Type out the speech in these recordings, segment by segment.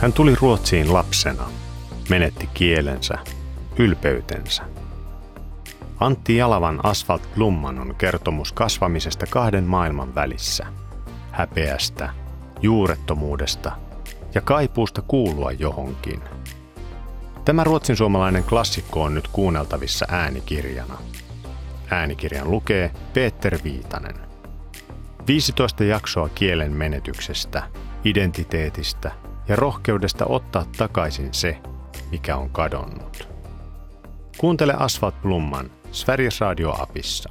Hän tuli Ruotsiin lapsena, menetti kielensä, ylpeytensä. Antti Jalavan Asfalt Blomman on kertomus kasvamisesta kahden maailman välissä, häpeästä, juurettomuudesta ja kaipuusta kuulua johonkin. Tämä ruotsinsuomalainen klassikko on nyt kuunneltavissa äänikirjana. Äänikirjan lukee Peter Viitanen. 15 jaksoa kielen menetyksestä, identiteetistä ja rohkeudesta ottaa takaisin se, mikä on kadonnut. Kuuntele Asfalt Blomman Sveriges Radio-apissa.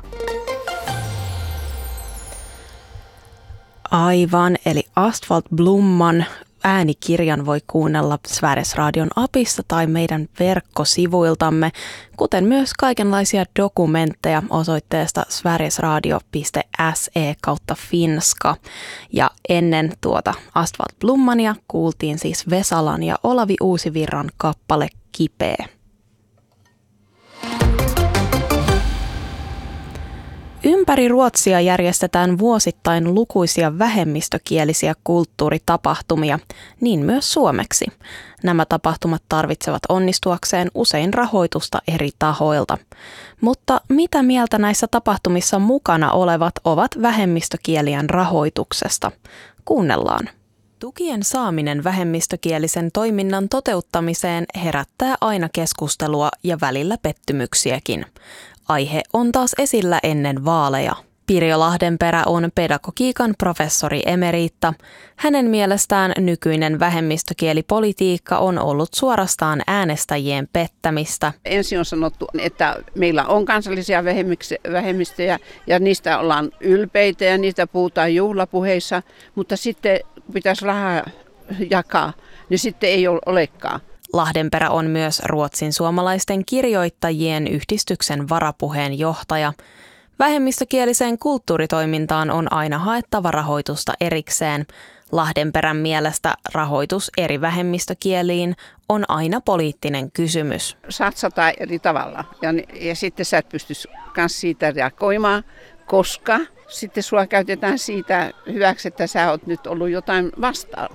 Aivan, eli Asfalt Blomman äänikirjan voi kuunnella Sveriges Radion apissa tai meidän verkkosivuiltamme, kuten myös kaikenlaisia dokumentteja osoitteesta sverigesradio.se/finska. Ja ennen tuota Asfalt Blommania kuultiin siis Vesalan ja Olavi Uusivirran kappale Kipeä. Ympäri Ruotsia järjestetään vuosittain lukuisia vähemmistökielisiä kulttuuritapahtumia, niin myös suomeksi. Nämä tapahtumat tarvitsevat onnistuakseen usein rahoitusta eri tahoilta. Mutta mitä mieltä näissä tapahtumissa mukana olevat ovat vähemmistökielien rahoituksesta? Kuunnellaan. Tukien saaminen vähemmistökielisen toiminnan toteuttamiseen herättää aina keskustelua ja välillä pettymyksiäkin. Aihe on taas esillä ennen vaaleja. Pirjo Lahdenperä on pedagogiikan professori emeriitta. Hänen mielestään nykyinen vähemmistökielipolitiikka on ollut suorastaan äänestäjien pettämistä. Ensin on sanottu, että meillä on kansallisia vähemmistöjä ja niistä ollaan ylpeitä ja niistä puhutaan juhlapuheissa, mutta sitten pitäisi rahaa jakaa, niin sitten ei olekaan. Lahdenperä on myös Ruotsin suomalaisten kirjoittajien yhdistyksen varapuheenjohtaja. Vähemmistökieliseen kulttuuritoimintaan on aina haettava rahoitusta erikseen. Lahdenperän mielestä rahoitus eri vähemmistökieliin on aina poliittinen kysymys. Satsataan eri tavalla ja sitten sä et pysty myös siitä reagoimaan, koska sitten sua käytetään siitä hyväksi, että sä oot nyt ollut jotain vastaan.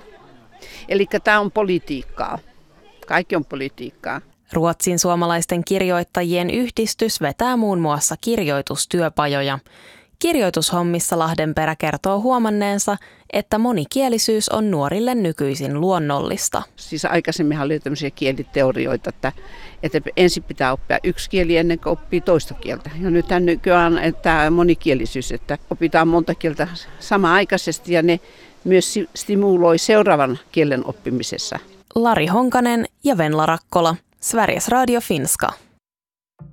Eli tämä on politiikkaa. Kaikki on politiikkaa. Ruotsin suomalaisten kirjoittajien yhdistys vetää muun muassa kirjoitustyöpajoja. Kirjoitushommissa Lahdenperä kertoo huomanneensa, että monikielisyys on nuorille nykyisin luonnollista. Siis aikaisemminhan oli tämmöisiä kieliteorioita, että ensin pitää oppia yksi kieli ennen kuin oppii toista kieltä. Ja nythän nykyään tämä monikielisyys, että opitaan monta kieltä samanaikaisesti ja ne myös stimuloi seuraavan kielen oppimisessa. Lari Honkanen ja Venla Rakkola, Sveriges Radio Finska.